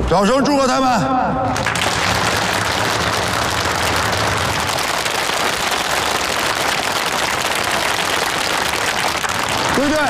掌声祝贺他们！对不对？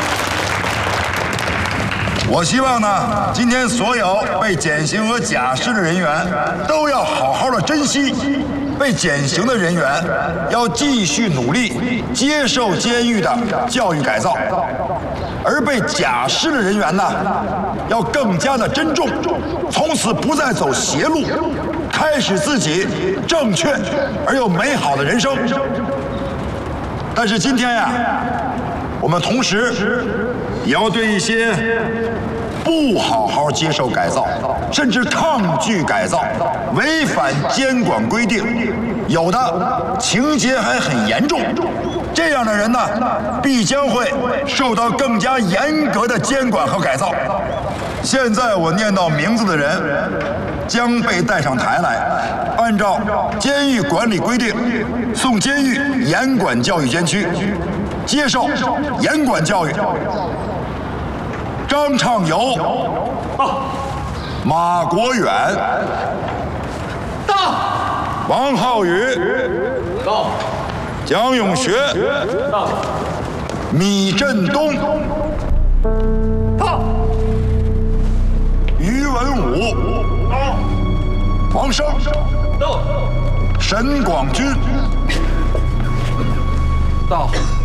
我希望呢，今天所有被减刑和假释的人员都要好好的珍惜。被减刑的人员要继续努力接受监狱的教育改造，而被假释的人员呢，要更加的珍重，从此不再走邪路，开始自己正确而又美好的人生。但是今天呀，我们同时也要对一些不好好接受改造，甚至抗拒改造、违反监管规定，有的情节还很严重，这样的人呢，必将会受到更加严格的监管和改造。现在我念到名字的人将被带上台来，按照监狱管理规定送监狱严管教育监区，接受严管教育。张畅游到，马国远到，王浩宇到，蒋永学到，米振东到，于文武到，王生到，沈广军到。